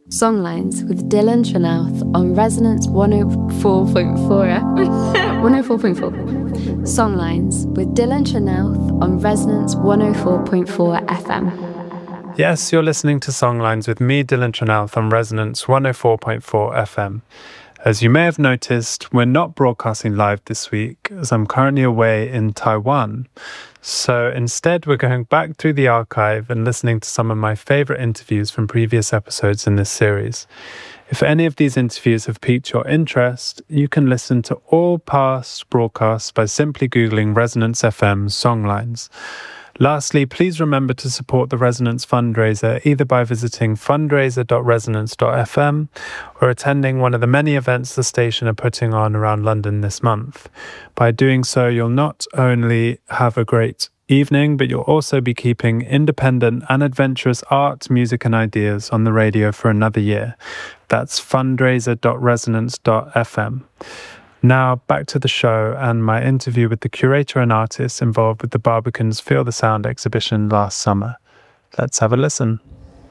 Songlines with Dylan Tranouth on Resonance 104.4. 104.4. Songlines with Dylan Tranouth on Resonance 104.4 FM. Yes, you're listening to Songlines with me, Dylan Tranouth, on Resonance 104.4 FM. As you may have noticed, we're not broadcasting live this week, as I'm currently away in Taiwan. So instead, we're going back through the archive and listening to some of my favourite interviews from previous episodes in this series. If any of these interviews have piqued your interest, you can listen to all past broadcasts by simply Googling Resonance FM Songlines. Lastly, please remember to support the Resonance fundraiser either by visiting fundraiser.resonance.fm or attending one of the many events the station are putting on around London this month. By doing so, you'll not only have a great evening, but you'll also be keeping independent and adventurous art, music and ideas on the radio for another year. That's fundraiser.resonance.fm. Now, back to the show and my interview with the curator and artists involved with the Barbican's Feel the Sound exhibition last summer. Let's have a listen.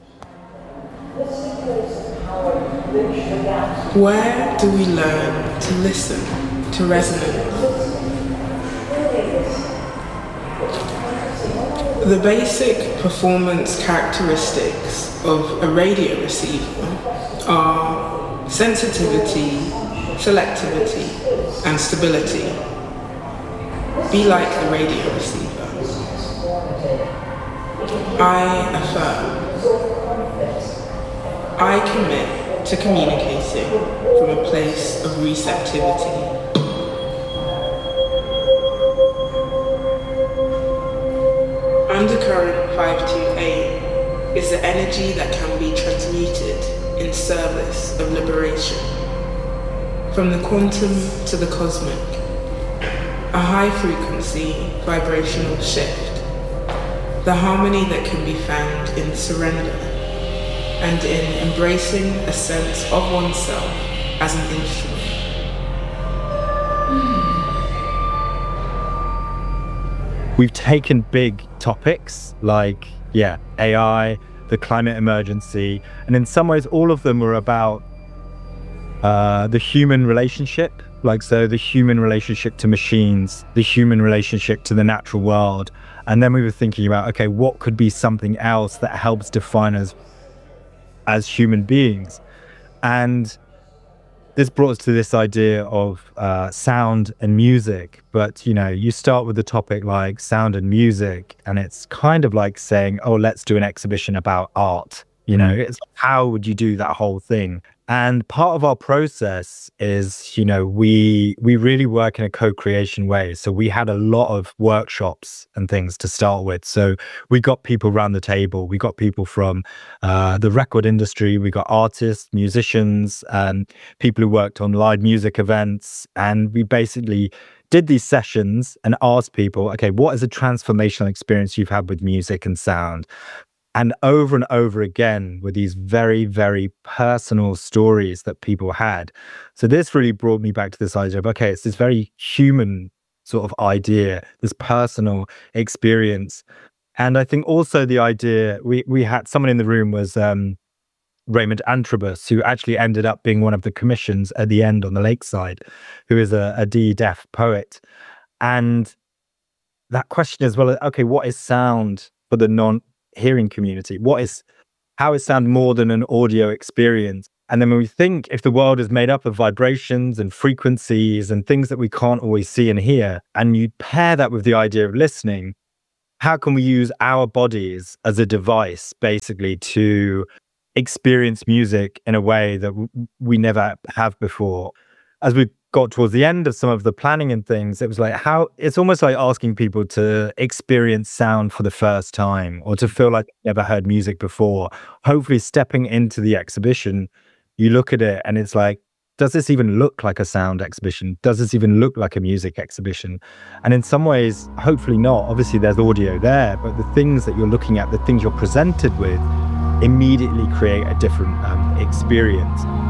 Where do we learn to listen to resonance? The basic performance characteristics of a radio receiver are sensitivity, selectivity, and stability. Be like the radio receiver. I affirm. I commit to communicating from a place of receptivity. Undercurrent 528 is the energy that can be transmuted in service of liberation. From the quantum to the cosmic, a high-frequency vibrational shift, the harmony that can be found in surrender and in embracing a sense of oneself as an instrument. We've taken big topics like, AI, the climate emergency, and in some ways all of them were about the human relationship, the human relationship to machines, the human relationship to the natural world. And then we were thinking about, okay, what could be something else that helps define us as human beings? And this brought us to this idea of sound and music. But, you start with a topic like sound and music, and it's kind of like saying, oh, let's do an exhibition about art. It's how would you do that whole thing? And part of our process is, we really work in a co-creation way. So we had a lot of workshops and things to start with. So we got people around the table. We got people from the record industry. We got artists, musicians, and people who worked on live music events. And we basically did these sessions and asked people, okay, what is a transformational experience you've had with music and sound? And over again with these very, very personal stories that people had. So this really brought me back to this idea of, okay, it's this very human sort of idea, this personal experience. And I think also the idea, we had someone in the room was Raymond Antrobus, who actually ended up being one of the commissions at the end on the lakeside, who is a deaf poet. And that question as well, okay, what is sound for the non-hearing community? How is sound more than an audio experience? And then when we think, if the world is made up of vibrations and frequencies and things that we can't always see and hear, and you pair that with the idea of listening, how can we use our bodies as a device basically to experience music in a way that we never have before? As we got towards the end of some of the planning and things, it was like it's almost like asking people to experience sound for the first time or to feel like they've never heard music before. Hopefully stepping into the exhibition, you look at it and it's like, does this even look like a sound exhibition? Does this even look like a music exhibition? And in some ways, hopefully not. Obviously there's audio there, but the things that you're looking at, the things you're presented with immediately create a different experience.